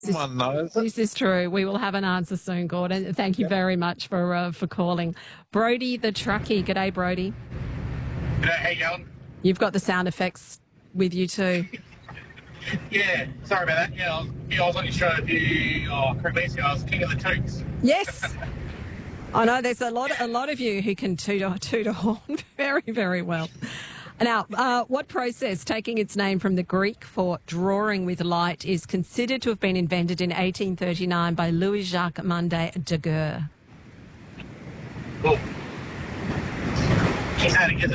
Someone knows it. This is true. We will have an answer soon, Gordon. Thank you very much for calling. Brody the truckie. G'day, Brody. G'day, how you going? You've got the sound effects with you too. Yeah, sorry about that. Yeah, I was on your show a few weeks ago. I was King of the Toots. Yes. I know there's a lot of you who can toot a horn very, very well. Now, what process, taking its name from the Greek for drawing with light, is considered to have been invented in 1839 by Louis-Jacques Mondet Daguerre? Well, she's had it,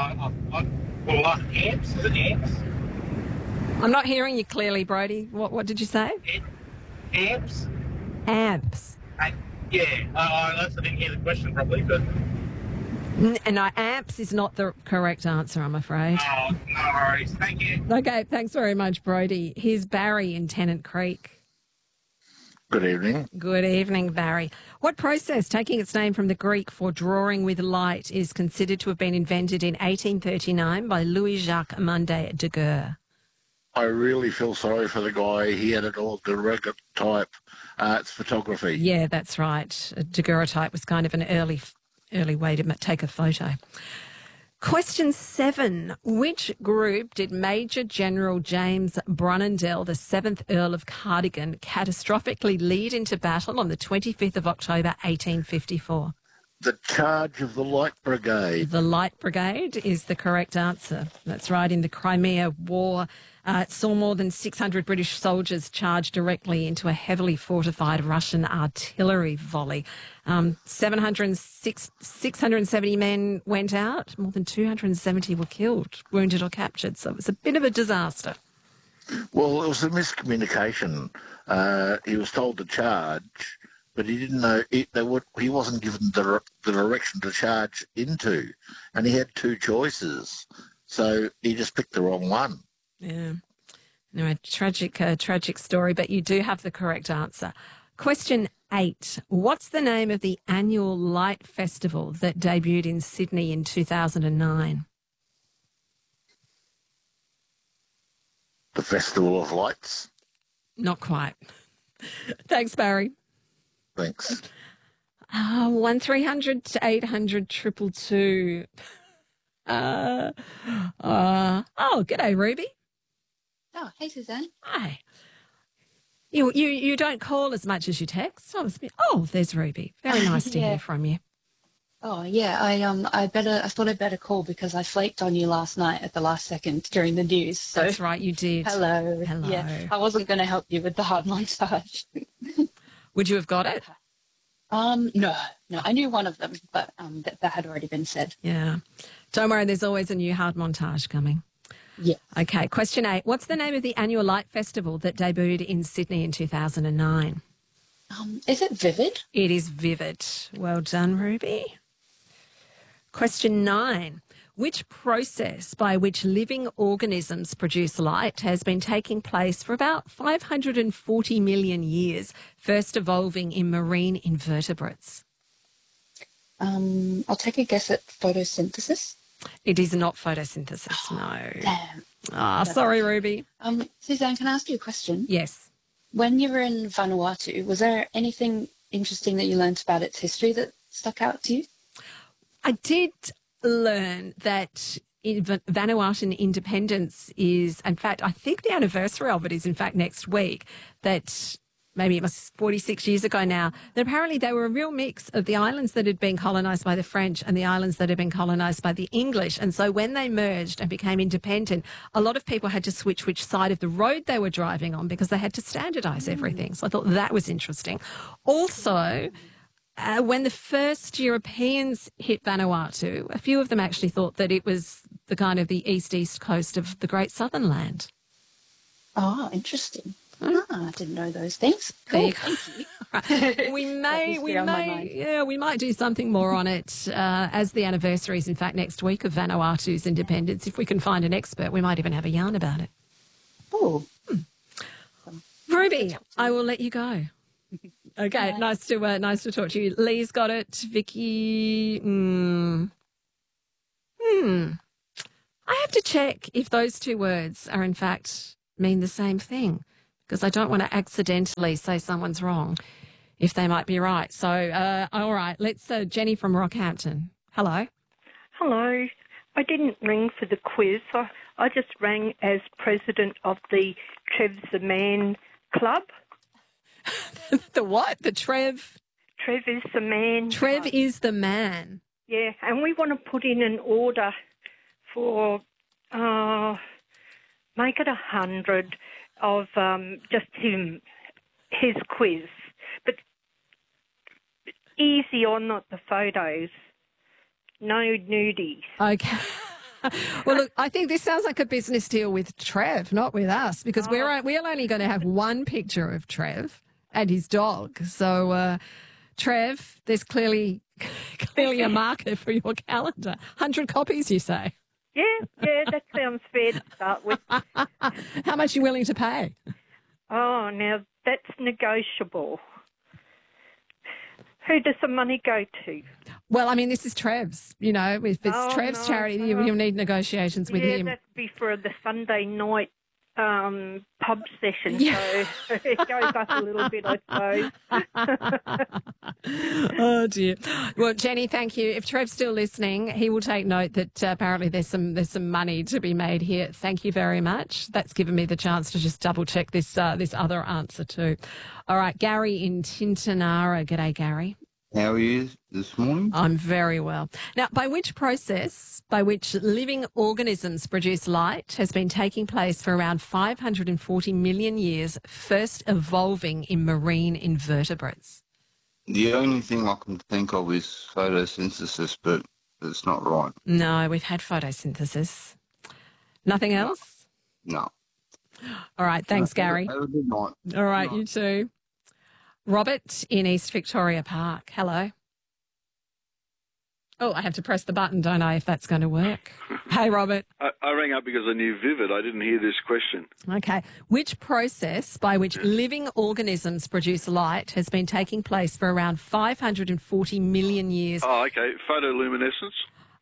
amps? Is it amps? I'm not hearing you clearly, Brody. What did you say? Amps? Amps. Yeah, I didn't hear the question properly, but... No, amps is not the correct answer, I'm afraid. Oh, no worries. Thank you. Okay, thanks very much, Brody. Here's Barry in Tennant Creek. Good evening. Good evening, Barry. What process, taking its name from the Greek for drawing with light, is considered to have been invented in 1839 by Louis-Jacques Mondet Daguerre? I really feel sorry for the guy. He had it all daguerreotype. It's photography. Yeah, that's right. A daguerreotype was kind of an early way to take a photo. Question 7. Which group did Major General James Brunandell, the 7th Earl of Cardigan, catastrophically lead into battle on the 25th of October 1854? The Charge of the Light Brigade. The Light Brigade is the correct answer. That's right. In the Crimea War, it saw more than 600 British soldiers charge directly into a heavily fortified Russian artillery volley. 670 men went out. More than 270 were killed, wounded or captured. So it was a bit of a disaster. Well, it was a miscommunication. He was told to charge, but he didn't know he wasn't given the direction to charge into, and he had two choices, so he just picked the wrong one. Yeah, anyway, tragic story, but you do have the correct answer. Question 8. What's the name of the annual light festival that debuted in Sydney in 2009? The Festival of Lights. Not quite. Thanks, Barry. Thanks. 1300 to 800 222. G'day, Ruby. Oh, hey, Suzanne. Hi. You don't call as much as you text. There's Ruby. Very nice to hear from you. Oh, yeah. I thought I'd better call because I flaked on you last night at the last second during the news. So. That's right, you did. Hello. Yeah, I wasn't going to help you with the hard montage. Would you have got it? No. I knew one of them, but that had already been said. Yeah. Don't worry, there's always a new hard montage coming. Yeah. Okay, question 8. What's the name of the annual light festival that debuted in Sydney in 2009? Is it Vivid? It is Vivid. Well done, Ruby. Question 9. Which process by which living organisms produce light has been taking place for about 540 million years, first evolving in marine invertebrates? I'll take a guess at photosynthesis. It is not photosynthesis, no. Damn. Sorry, Ruby. Suzanne, can I ask you a question? Yes. When you were in Vanuatu, was there anything interesting that you learnt about its history that stuck out to you? I did learn that Vanuatuan independence is, in fact, I think the anniversary of it is, in fact, next week, that maybe it was 46 years ago now, that apparently they were a real mix of the islands that had been colonised by the French and the islands that had been colonised by the English. And so when they merged and became independent, a lot of people had to switch which side of the road they were driving on because they had to standardise everything. So I thought that was interesting. Also, when the first Europeans hit Vanuatu, a few of them actually thought that it was the kind of the east coast of the Great Southern Land. Oh, interesting. I didn't know those things. Cool. Thank you. Right. We might do something more on it as the anniversary is in fact next week of Vanuatu's independence. If we can find an expert, we might even have a yarn about it. Oh, Ruby, I will let you go. Okay, nice to talk to you. Lee's got it. Vicky, I have to check if those two words are in fact mean the same thing. because I don't want to accidentally say someone's wrong if they might be right. So, all right, let's Jenny from Rockhampton. Hello. Hello. I didn't ring for the quiz. I just rang as president of the Trev's the Man Club. The what? The Trev? Trev is the Man. Trev Club. is the man. Yeah, and we want to put in an order for, make it 100 of just his quiz. But easy on, not the photos. No nudies. Okay. Well, look, I think this sounds like a business deal with Trev, not with us, because we're only going to have one picture of Trev and his dog. So, Trev, there's clearly a market for your calendar. 100 copies, you say? Yeah, that sounds fair to start with. How much are you willing to pay? Oh, now that's negotiable. Who does the money go to? Well, I mean, this is Trev's. You know, if it's Trev's charity, you'll need negotiations with him. Yeah, that'd be for the Sunday night pub session, so it goes up a little bit, I suppose. Oh, dear. Well, Jenny, thank you. If Trev's still listening, he will take note that apparently there's some money to be made here. Thank you very much. That's given me the chance to just double-check this other answer too. All right, Gary in Tintinara. G'day, Gary. How are you this morning? I'm very well. Now, by which process by which living organisms produce light has been taking place for around 540 million years, first evolving in marine invertebrates? The only thing I can think of is photosynthesis, but it's not right. No, we've had photosynthesis. Nothing else? No. All right, thanks, Gary. Have a good night. All right, you too. Robert in East Victoria Park. Hello. Oh, I have to press the button, don't I, if that's going to work? Hey, Robert. I rang up because I knew Vivid. I didn't hear this question. Okay. Which process by which living organisms produce light has been taking place for around 540 million years? Oh, okay. Photoluminescence?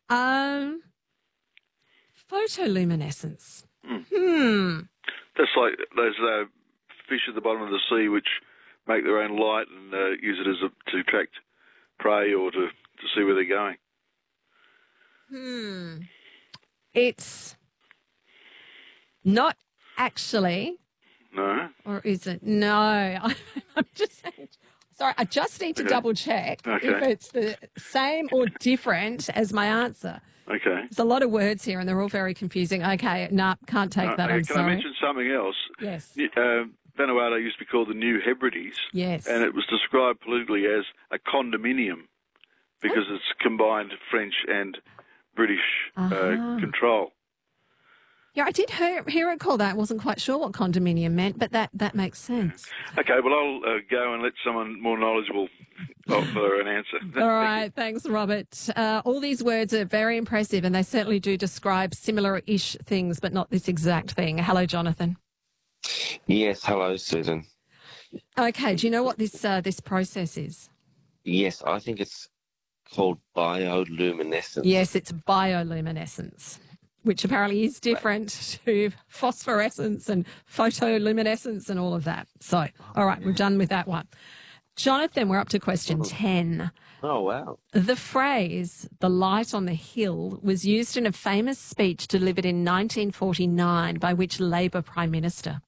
Photoluminescence. That's like those fish at the bottom of the sea which make their own light and use it to attract prey or to see where they're going. It's not actually. No? Or is it? No. I'm just saying. Sorry, I just need to double check if it's the same or different as my answer. Okay. There's a lot of words here and they're all very confusing. Okay, no, can't take that. I'm Can sorry. I mention something else? Yes. Vanuatu used to be called the New Hebrides. Yes. And it was described politically as a condominium because it's combined French and British control. Yeah, I did hear it called that. I wasn't quite sure what condominium meant, but that makes sense. Okay, well, I'll go and let someone more knowledgeable offer an answer. All right, thanks, Robert. All these words are very impressive and they certainly do describe similar-ish things, but not this exact thing. Hello, Jonathan. Yes, hello, Susan. Okay, do you know what this process is? Yes, I think it's called bioluminescence. Yes, it's bioluminescence, which apparently is different to phosphorescence and photoluminescence and all of that. So, all right, we're done with that one. Jonathan, we're up to question 10. Oh, wow. The phrase, the light on the hill, was used in a famous speech delivered in 1949 by which Labor Prime Minister?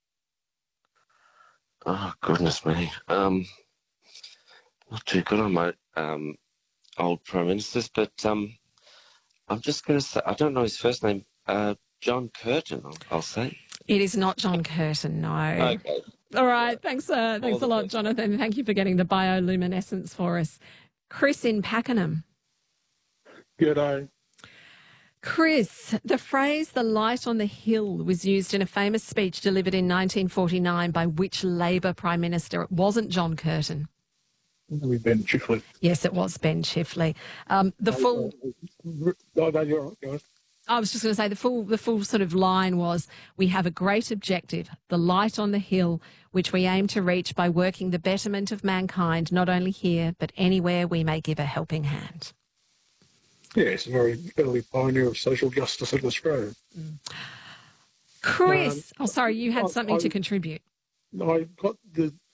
Oh, goodness me. Not too good on my old Prime Ministers, but I'm just going to say, I don't know his first name, John Curtin, I'll say. It is not John Curtin, no. Okay. All right, thanks a lot, Jonathan. Thank you for getting the bioluminescence for us. Chris in Pakenham. G'day. Chris, the phrase "the light on the hill" was used in a famous speech delivered in 1949 by which Labor Prime Minister? It wasn't John Curtin. Ben Chifley. Yes, it was Ben Chifley. I was just going to say the full sort of line was, "We have a great objective, the light on the hill, which we aim to reach by working the betterment of mankind, not only here, but anywhere we may give a helping hand." Yeah, it's a very early pioneer of social justice in Australia. Chris, sorry, you had something to contribute. I got the